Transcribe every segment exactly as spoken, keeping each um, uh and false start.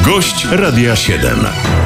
Gość Radia siedem.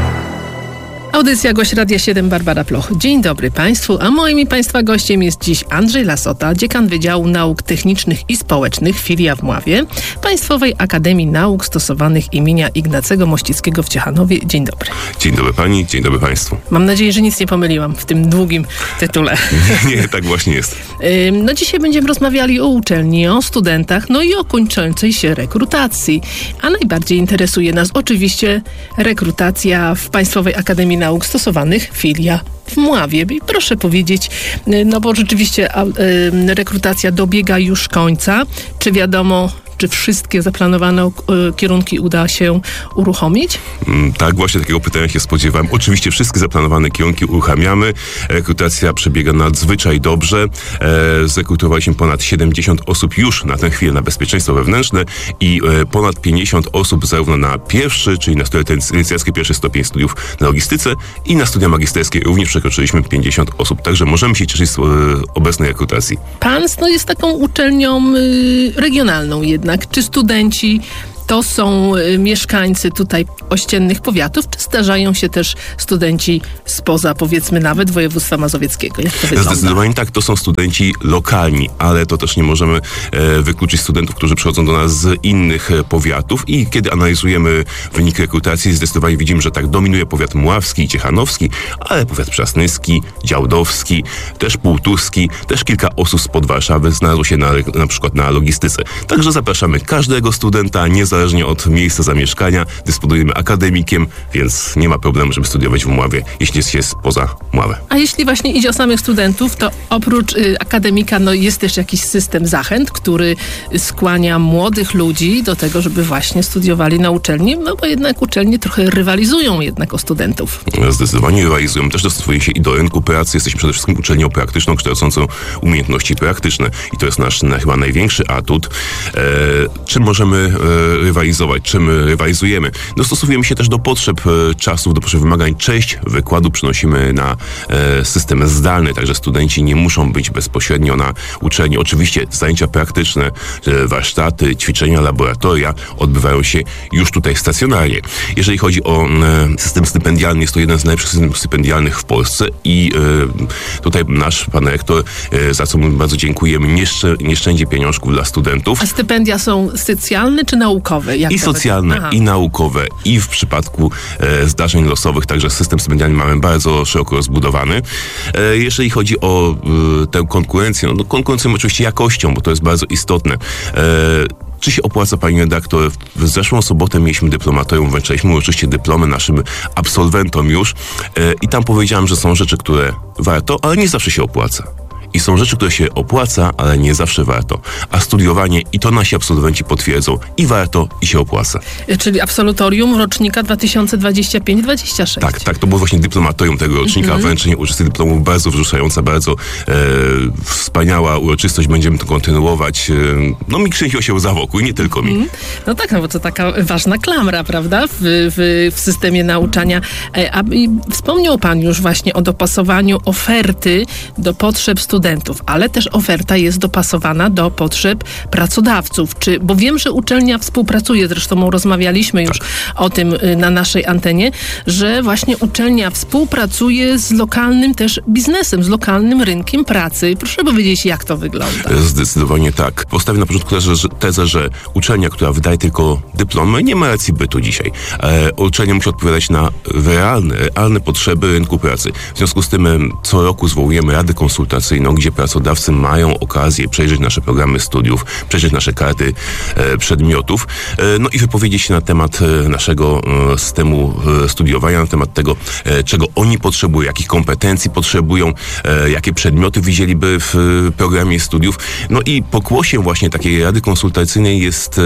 Audycja Gość Radia siedem, Barbara Ploch. Dzień dobry Państwu, a moim i Państwa gościem jest dziś Andrzej Lasota, dziekan Wydziału Nauk Technicznych i Społecznych, filia w Mławie, Państwowej Akademii Nauk Stosowanych imienia Ignacego Mościckiego w Ciechanowie. Dzień dobry. Dzień dobry Pani, dzień dobry Państwu. Mam nadzieję, że nic nie pomyliłam w tym długim tytule. Nie, nie tak właśnie jest. No dzisiaj będziemy rozmawiali o uczelni, o studentach, no i o kończącej się rekrutacji. A najbardziej interesuje nas oczywiście rekrutacja w Państwowej Akademii Nauk Stosowanych, filia w Mławie. I proszę powiedzieć, no bo rzeczywiście a, y, rekrutacja dobiega już końca. Czy wiadomo, czy wszystkie zaplanowane y, kierunki uda się uruchomić? Mm, tak, właśnie takiego pytania się spodziewałem. Oczywiście wszystkie zaplanowane kierunki uruchamiamy. Rekrutacja przebiega nadzwyczaj dobrze. E, zrekrutowaliśmy ponad siedemdziesiąt osób już na tę chwilę na bezpieczeństwo wewnętrzne i e, ponad pięćdziesiąt osób zarówno na pierwszy, czyli na studia licencjackie, pierwszy stopień studiów na logistyce i na studia magisterskie również przekroczyliśmy pięćdziesiąt osób. Także możemy się cieszyć z e, obecnej rekrutacji. Pan no, jest taką uczelnią y, regionalną jednak. Czy studenci to są y, mieszkańcy tutaj ościennych powiatów, czy zdarzają się też studenci spoza, powiedzmy, nawet województwa mazowieckiego? Jak to wygląda? Zdecydowanie tak, to są studenci lokalni, ale to też nie możemy e, wykluczyć studentów, którzy przychodzą do nas z innych e, powiatów i kiedy analizujemy wyniki rekrutacji, zdecydowanie widzimy, że tak dominuje powiat mławski i ciechanowski, ale powiat przasnyski, działdowski, też półtuski, też kilka osób spod Warszawy znalazło się na, na przykład na logistyce. Także zapraszamy każdego studenta, niezależnie Niezależnie od miejsca zamieszkania, dysponujemy akademikiem, więc nie ma problemu, żeby studiować w Mławie, jeśli jest się spoza Mławy. A jeśli właśnie idzie o samych studentów, to oprócz y, akademika no, jest też jakiś system zachęt, który skłania młodych ludzi do tego, żeby właśnie studiowali na uczelni, no bo jednak uczelnie trochę rywalizują jednak o studentów. Zdecydowanie rywalizują. Też dostosuje się i do rynku pracy. Jesteśmy przede wszystkim uczelnią praktyczną, kształcącą umiejętności praktyczne i to jest nasz na, chyba największy atut. E, czym możemy e, rywalizować, czym rywalizujemy. Dostosowujemy się też do potrzeb e, czasów, do potrzeb wymagań. Część wykładu przynosimy na e, system zdalny, także studenci nie muszą być bezpośrednio na uczelni. Oczywiście zajęcia praktyczne, e, warsztaty, ćwiczenia, laboratoria odbywają się już tutaj stacjonarnie. Jeżeli chodzi o e, system stypendialny, jest to jeden z najlepszych systemów stypendialnych w Polsce i e, tutaj nasz pan rektor, e, za co mu bardzo dziękujemy, nie, szczę, nie szczędzi pieniążków dla studentów. A stypendia są socjalne czy naukowe? Jak I socjalne, i naukowe, i w przypadku e, zdarzeń losowych, także system stypendialny mamy bardzo szeroko rozbudowany. E, jeżeli chodzi o e, tę konkurencję, no konkurencją oczywiście jakością, bo to jest bardzo istotne. E, Czy się opłaca, pani redaktor? W zeszłą sobotę mieliśmy dyplomatorium, wręczyliśmy uroczyście dyplomy naszym absolwentom już e, i tam powiedziałem, że są rzeczy, które warto, ale nie zawsze się opłaca. I są rzeczy, które się opłaca, ale nie zawsze warto. A studiowanie, i to nasi absolwenci potwierdzą, i warto, i się opłaca. Czyli absolutorium rocznika dwa tysiące dwudziestego piątego dwudziestego szóstego. Tak, tak, to było właśnie dyplomatorium tego rocznika, mm-hmm. wręczenie uroczystych dyplomów, bardzo wzruszająca, bardzo e, wspaniała uroczystość, będziemy to kontynuować. E, no mi kręciło się łza wokół i nie tylko mi. Mm. No tak, no bo to taka ważna klamra, prawda, w, w, w systemie nauczania. E, a i wspomniał pan już właśnie o dopasowaniu oferty do potrzeb studentów. studentów, ale też oferta jest dopasowana do potrzeb pracodawców. Czy, bo wiem, że uczelnia współpracuje, zresztą rozmawialiśmy już tak. o tym na naszej antenie, że właśnie uczelnia współpracuje z lokalnym też biznesem, z lokalnym rynkiem pracy. Proszę powiedzieć, jak to wygląda? Zdecydowanie tak. Postawię na początku tezę, że, tezę, że uczelnia, która wydaje tylko dyplomy, nie ma racji bytu dzisiaj. E, uczelnia musi odpowiadać na realne, realne potrzeby rynku pracy. W związku z tym co roku zwołujemy radę konsultacyjną, gdzie pracodawcy mają okazję przejrzeć nasze programy studiów, przejrzeć nasze karty e, przedmiotów, e, no i wypowiedzieć się na temat e, naszego e, systemu e, studiowania, na temat tego, e, czego oni potrzebują, jakich kompetencji potrzebują, e, jakie przedmioty widzieliby w e, programie studiów. No i pokłosiem właśnie takiej rady konsultacyjnej jest e,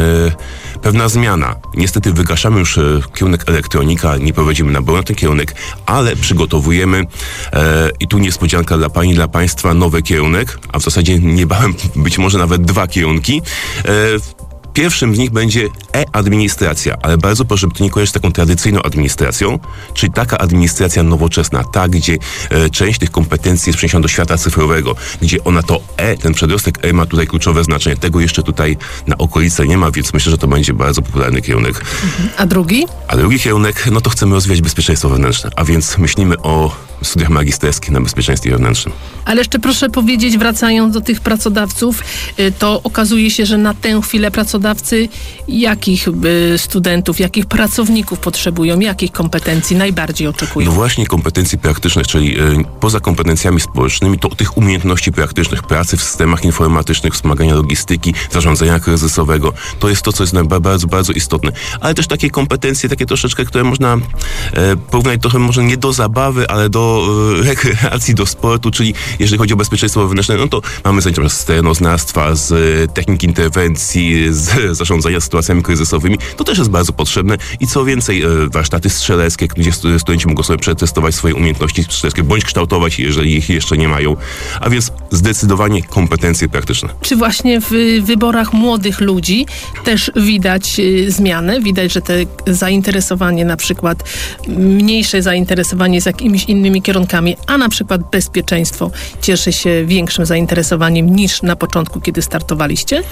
e, pewna zmiana. Niestety wygaszamy już e, kierunek elektronika, nie prowadzimy naboru na ten kierunek, ale przygotowujemy e, i tu niespodzianka dla pani, dla państwa, nowy kierunek, a w zasadzie niebawem być może nawet dwa kierunki. E, Pierwszym z nich będzie e-administracja, ale bardzo proszę, żeby to nie kojarzyć z taką tradycyjną administracją, czyli taka administracja nowoczesna, ta, gdzie e, część tych kompetencji jest przeniesiona do świata cyfrowego, gdzie ona to e, ten przedrostek e ma tutaj kluczowe znaczenie. Tego jeszcze tutaj na okolicy nie ma, więc myślę, że to będzie bardzo popularny kierunek. Mhm. A drugi? A drugi kierunek, no to chcemy rozwijać bezpieczeństwo wewnętrzne, a więc myślimy o studiach magisterskich na bezpieczeństwie wewnętrznym. Ale jeszcze proszę powiedzieć, wracając do tych pracodawców, to okazuje się, że na tę chwilę pracodawcy jakich studentów, jakich pracowników potrzebują, jakich kompetencji najbardziej oczekują? No właśnie kompetencji praktycznych, czyli y, poza kompetencjami społecznymi, to tych umiejętności praktycznych, pracy w systemach informatycznych, wspomagania logistyki, zarządzania kryzysowego. To jest to, co jest bardzo, bardzo istotne. Ale też takie kompetencje, takie troszeczkę, które można e, porównać trochę może nie do zabawy, ale do e, rekreacji, do sportu, czyli jeżeli chodzi o bezpieczeństwo wewnętrzne, no to mamy zajęcia z terenoznawstwa, z e, technik interwencji, z zarządzania sytuacjami kryzysowymi. To też jest bardzo potrzebne i co więcej, e, warsztaty strzeleckie, gdzie studenci mogą sobie przetestować swoje umiejętności strzeleckie, bądź kształtować, jeżeli ich jeszcze nie mają. A więc zdecydowanie kompetencje praktyczne. Czy właśnie w wyborach młodych ludzi też widać y, zmianę? Widać, że te zainteresowanie, na przykład mniejsze zainteresowanie z jakimiś innymi kierunkami, a na przykład bezpieczeństwo cieszy się większym zainteresowaniem niż na początku, kiedy startowaliście?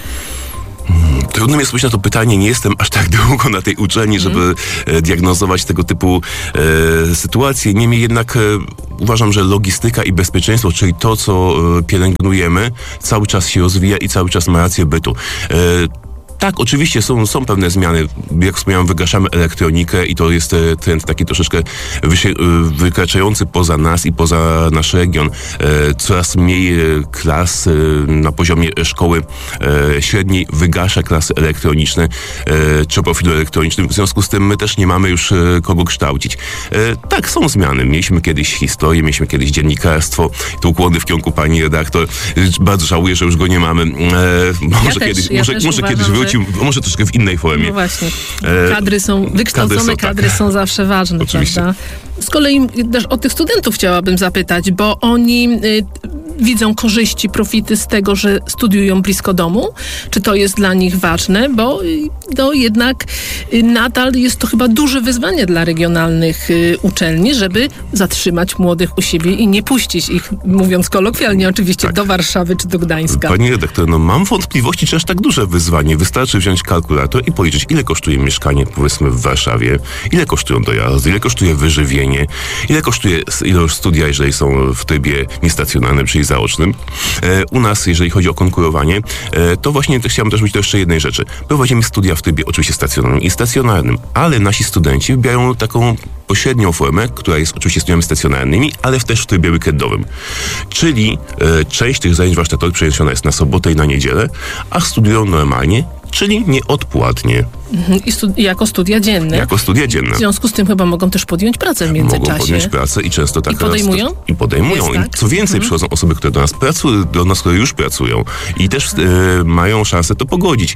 Trudno mi jest odpowiedzieć na to pytanie, nie jestem aż tak długo na tej uczelni, żeby mm. e, diagnozować tego typu e, sytuacje. Niemniej jednak e, uważam, że logistyka i bezpieczeństwo, czyli to, co e, pielęgnujemy, cały czas się rozwija i cały czas ma rację bytu. E, Tak, oczywiście są, są pewne zmiany. Jak wspomniałem, wygaszamy elektronikę i to jest trend taki troszeczkę wysie, wykraczający poza nas i poza nasz region. Coraz mniej klas na poziomie szkoły średniej wygasza klasy elektroniczne czy profilu elektronicznym. W związku z tym my też nie mamy już kogo kształcić. Tak, są zmiany. Mieliśmy kiedyś historię, mieliśmy kiedyś dziennikarstwo. Tu ukłony w kierunku pani redaktor. Bardzo żałuję, że już go nie mamy. Może ja kiedyś, też, ja może, też może uważam, kiedyś wróci. Może troszkę w innej formie. No właśnie. Kadry są, wykształcone kadry są, kadry tak. są zawsze ważne, oczywiście. Prawda? Z kolei też o tych studentów chciałabym zapytać, bo oni y, widzą korzyści, profity z tego, że studiują blisko domu. Czy to jest dla nich ważne? Bo y, no, jednak y, nadal jest to chyba duże wyzwanie dla regionalnych y, uczelni, żeby zatrzymać młodych u siebie i nie puścić ich, mówiąc kolokwialnie oczywiście, tak. do Warszawy czy do Gdańska. Pani redaktor, no mam wątpliwości, czy aż tak duże wyzwanie. Wystarczy wziąć kalkulator i policzyć, ile kosztuje mieszkanie, powiedzmy, w Warszawie, ile kosztują dojazdy, ile kosztuje wyżywienie, ile kosztuje ilość studia, jeżeli są w trybie niestacjonarnym, czyli zaocznym. E, u nas, jeżeli chodzi o konkurowanie, e, to właśnie to chciałbym też mówić to jeszcze jednej rzeczy. Prowadzimy studia w trybie oczywiście stacjonarnym i stacjonarnym, ale nasi studenci wybierają taką pośrednią formę, która jest oczywiście studiami stacjonarnymi, ale też w trybie weekendowym. Czyli e, część tych zajęć warsztatowych przeniesiona jest na sobotę i na niedzielę, a studiują normalnie, czyli nieodpłatnie. Mhm. I studi- jako studia dzienne. Jako studia dzienne. W związku z tym chyba mogą też podjąć pracę w międzyczasie. Mogą podjąć pracę i często tak... I podejmują? Raz, I podejmują. Jest, I tak? co więcej, mhm. przychodzą osoby, które do nas pracują, do nas, które już pracują i też e, mają szansę to pogodzić.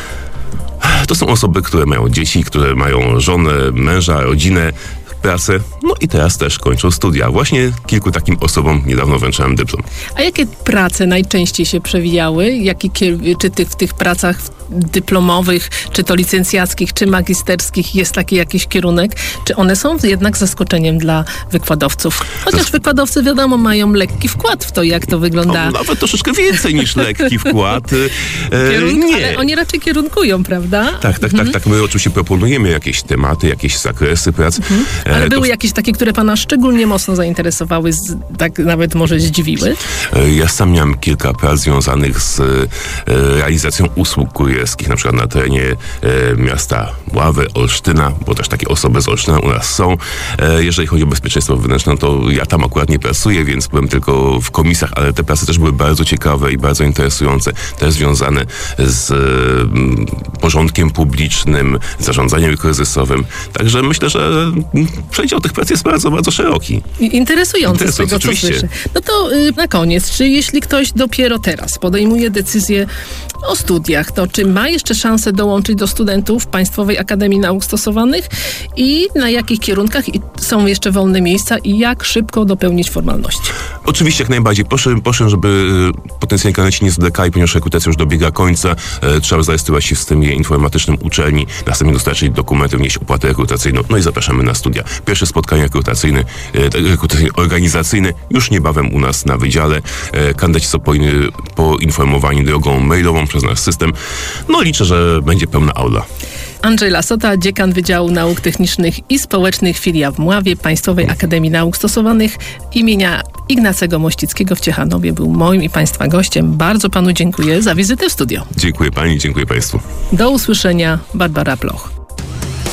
To są osoby, które mają dzieci, które mają żonę, męża, rodzinę, pracę, no i teraz też kończą studia. Właśnie kilku takim osobom niedawno wręczałem dyplom. A jakie prace najczęściej się przewijały? Jakie, czy ty w tych pracach dyplomowych, czy to licencjackich, czy magisterskich jest taki jakiś kierunek? Czy one są jednak zaskoczeniem dla wykładowców? Chociaż Zas- wykładowcy, wiadomo, mają lekki wkład w to, jak to wygląda. No, nawet troszeczkę więcej niż lekki wkład. E, Kierunk- nie. Ale oni raczej kierunkują, prawda? Tak, tak, mhm. tak, tak. My oczywiście proponujemy jakieś tematy, jakieś zakresy prac. Mhm. Ale e, były to... jakieś takie, które pana szczególnie mocno zainteresowały, z, tak nawet może zdziwiły? E, ja sam miałem kilka prac związanych z e, realizacją usług kurierskich, na przykład na terenie e, miasta Ławy, Olsztyna, bo też takie osoby z Olsztyna u nas są. E, jeżeli chodzi o bezpieczeństwo wewnętrzne, to ja tam akurat nie pracuję, więc byłem tylko w komisjach, ale te prace też były bardzo ciekawe i bardzo interesujące, też związane z e, porządkiem publicznym, zarządzaniem kryzysowym. Także myślę, że przedział tych prac jest bardzo, bardzo szeroki. Interesujący z tego, co słyszę. No to y, na koniec, czy jeśli ktoś dopiero teraz podejmuje decyzję o studiach, to czy ma jeszcze szansę dołączyć do studentów Państwowej Akademii Nauk Stosowanych i na jakich kierunkach są jeszcze wolne miejsca i jak szybko dopełnić formalności? Oczywiście jak najbardziej. Proszę, proszę żeby potencjalni kandydaci nie zwlekali, ponieważ rekrutacja już dobiega końca. E, trzeba zarejestrować się w systemie informatycznym uczelni, następnie dostarczyć dokumenty, wnieść opłatę rekrutacyjną, no i zapraszamy na studia. Pierwsze spotkanie rekrutacyjne, e, rekrutacyjne organizacyjne już niebawem u nas na wydziale. E, kandydaci są po, poinformowani drogą mailową przez nasz system. No liczę, że będzie pełna aula. Andrzej Lasota, dziekan Wydziału Nauk Technicznych i Społecznych filia w Mławie Państwowej Akademii Nauk Stosowanych imienia Ignacego Mościckiego w Ciechanowie, był moim i Państwa gościem. Bardzo Panu dziękuję za wizytę w studio. Dziękuję Pani, dziękuję Państwu. Do usłyszenia. Barbara Ploch.